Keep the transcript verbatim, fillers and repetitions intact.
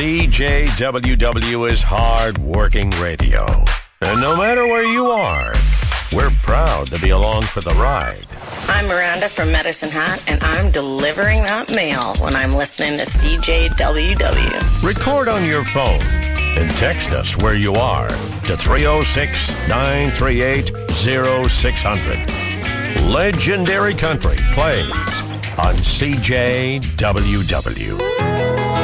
C J W W is hard-working radio. And no matter where you are, we're proud to be along for the ride. I'm Miranda from Medicine Hat, and I'm delivering that mail when I'm listening to C J W W. Record on your phone and text us where you are to three oh six, nine three eight, oh six hundred. Legendary Country plays on C J W W.